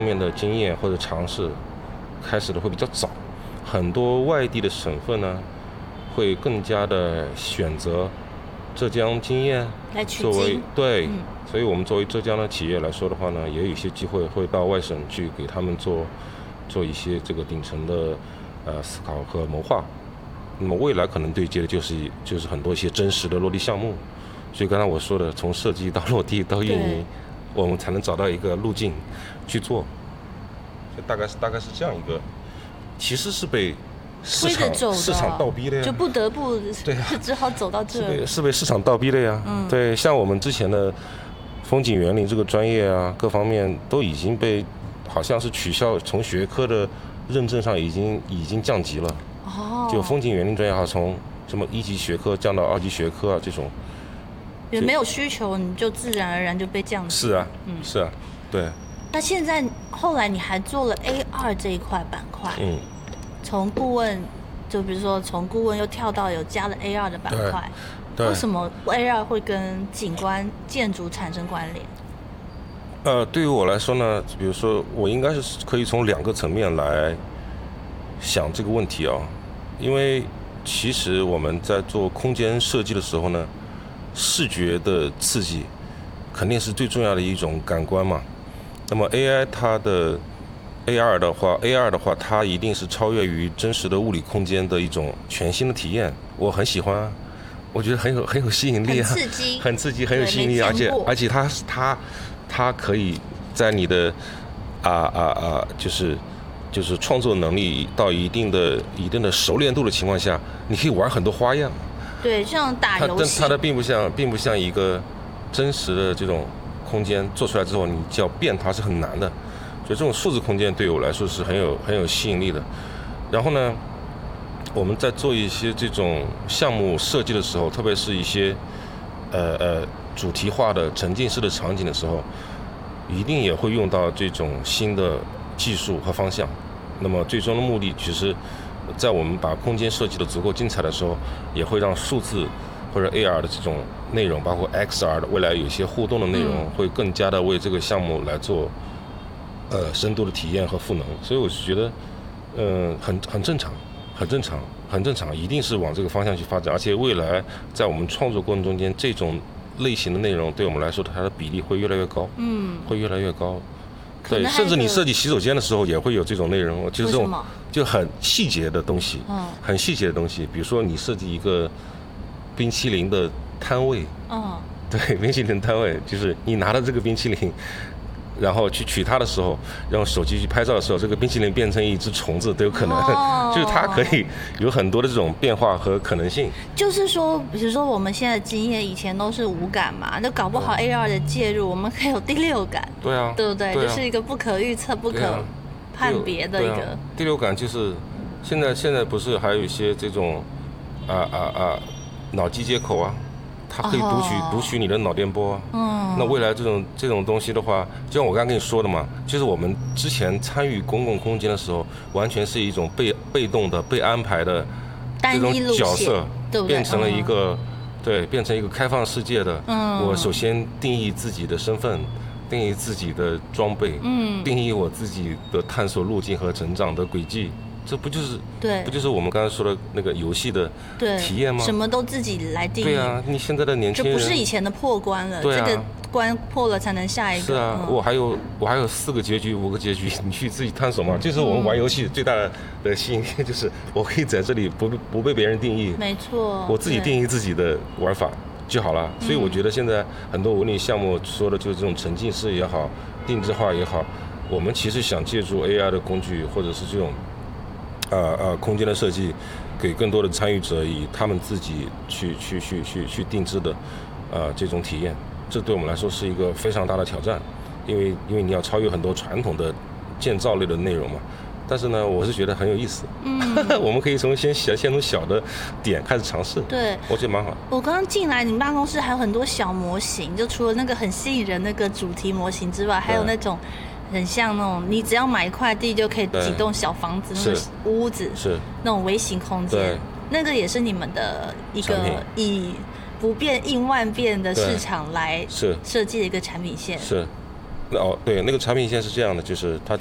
面的经验或者尝试开始的会比较早，很多外地的省份呢，会更加的选择浙江经验来取作为经。 对，所以我们作为浙江的企业来说的话呢，也有一些机会会到外省去给他们做一些这个顶层的思考和谋划。那么未来可能对接的就是很多一些真实的落地项目。所以刚才我说的，从设计到落地到运营，我们才能找到一个路径去做。就大概是这样一个，其实是被市场倒逼的呀， 就不得不对呀， 只好走到这。 是被市场倒逼的呀。对，像我们之前的风景园林这个专业啊，各方面都已经被好像是取消，从学科的认证上已经降级了。就风景园林专业从什么1级学科降到2级学科啊，这种也没有需求，你就自然而然就被降级。 是啊，是啊，对。 那现在后来你还做了 AR 这一块板块，从顾问，就比如说从顾问又跳到有加了 AR 的板块，为什么 AR 会跟景观建筑产生关联？ 对于我来说呢，比如说我应该是可以从2个层面来想这个问题啊，因为其实我们在做空间设计的时候呢，视觉的刺激肯定是最重要的一种感官嘛。那么 AR 的话，它一定是超越于真实的物理空间的一种全新的体验。我很喜欢啊，我觉得很有吸引力啊，很刺激，很有吸引力，而且它可以在你的就是创作能力到一定的熟练度的情况下，你可以玩很多花样。 对，像打游戏， 它并不像一个真实的这种空间做出来之后，你就要变它是很难的。所以这种数字空间对我来说是很有吸引力的。然后呢，我们在做一些这种项目设计的时候，特别是一些主题化的沉浸式的场景的时候，一定也会用到这种新的技术和方向。那么最终的目的，其实在我们把空间设计的足够精彩的时候，也会让数字或者 AR 的这种内容，包括 XR 的未来有一些互动的内容，会更加的为这个项目来做深度的体验和赋能。所以我是觉得很正常，一定是往这个方向去发展。而且未来在我们创作过程中间，这种类型的内容对我们来说，它的比例会越来越高，会越来越高。对，甚至你设计洗手间的时候也会有这种内容，就是这种就很细节的东西，很细节的东西。比如说你设计一个冰淇淋的摊位，对，冰淇淋摊位就是你拿着这个冰淇淋，然后去取它的时候，用手机去拍照的时候，这个冰淇淋变成一只虫子都有可能，就是它可以有很多的这种变化和可能性。 就是说，比如说我们现在的经验以前都是无感嘛，那搞不好 AR 的介入，我们可以有第6感。 对啊， 对不对？就是一个不可预测、不可判别的一个。 第6感就是现在不是还有一些这种脑机接口啊，它可以读取你的脑电波啊。那未来这种东西的话，就像我刚刚跟你说的嘛，就是我们之前参与公共空间的时候，完全是一种被动的、被安排的这种角色， 对不对？ 变成了一个变成一个开放世界的。我首先定义自己的身份，定义自己的装备，定义我自己的探索路径和成长的轨迹。这不就是我们刚才说的那个游戏的体验吗？ 什么都自己来定义。 对啊，你现在的年轻人就不是以前的破关了，这个关破了才能下一个。 是啊，我还有4个结局、5个结局，你去自己探索嘛。就是我们玩游戏最大的吸引力，就是我可以在这里不被别人定义。 没错， 我自己定义自己的玩法就好了。所以我觉得现在很多文旅项目说的就是这种沉浸式也好，定制化也好，我们其实想借助 AI 的工具，或者是这种空间的设计，给更多的参与者以他们自己去定制的这种体验。这对我们来说是一个非常大的挑战，因为你要超越很多传统的建造类的内容嘛。但是呢，我是觉得很有意思。我们可以先从小的点开始尝试。 对， 我觉得蛮好。 我刚刚进来，你们办公室还有很多小模型，就除了那个很吸引人那个主题模型之外，还有那种很像那种你只要买一块地就可以几栋小房子那种屋子，是那种微型空间。那个也是你们的一个以不变应万变的市场来设计的一个产品线。 对，那个产品线是这样的，就是它